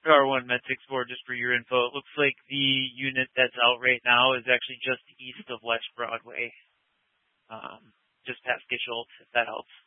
R1 Med64, just for your info, it looks like the unit that's out right now is actually just east of West Broadway, just past Gitschultz, if that helps.